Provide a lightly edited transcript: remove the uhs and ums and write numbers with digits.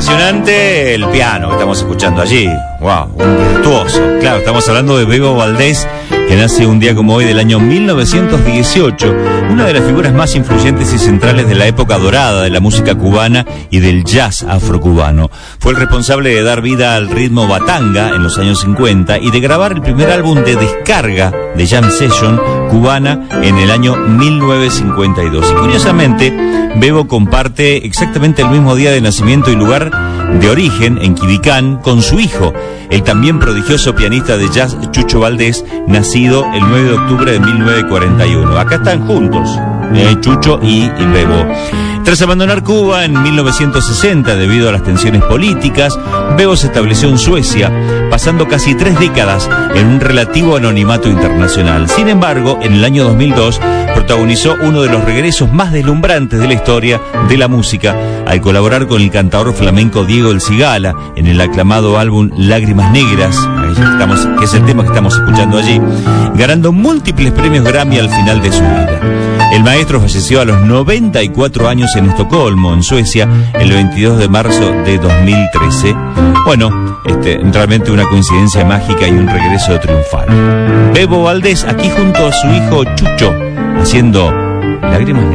Impresionante el piano que estamos escuchando allí. Wow, un virtuoso. Claro, estamos hablando de Bebo Valdés, que nace un día como hoy del año 1918, una de las figuras más influyentes y centrales de la época dorada de la música cubana y del jazz afrocubano. Fue el responsable de dar vida al ritmo batanga en los años 50 y de grabar el primer álbum de descarga de jam session cubana en el año 1952. Y curiosamente, Bebo comparte exactamente el mismo día de nacimiento y lugar de origen en Quibicán con su hijo, el también prodigioso pianista de jazz Chucho Valdés, nacido el 9 de octubre de 1941. Acá están juntos, Chucho y Bebo. Tras abandonar Cuba en 1960 debido a las tensiones políticas, Bebo se estableció en Suecia, pasando casi 3 décadas en un relativo anonimato internacional. Sin embargo, en el año 2002 protagonizó uno de los regresos más deslumbrantes de la historia de la música al colaborar con el cantador flamenco Diego El Cigala en el aclamado álbum Lágrimas Negras, que es el tema que estamos escuchando allí, ganando múltiples premios Grammy al final de su vida. El maestro falleció a los 94 años en Estocolmo, en Suecia, el 22 de marzo de 2013. Bueno, realmente una coincidencia mágica y un regreso triunfal. Bebo Valdés aquí junto a su hijo Chucho, haciendo Lágrimas Negras.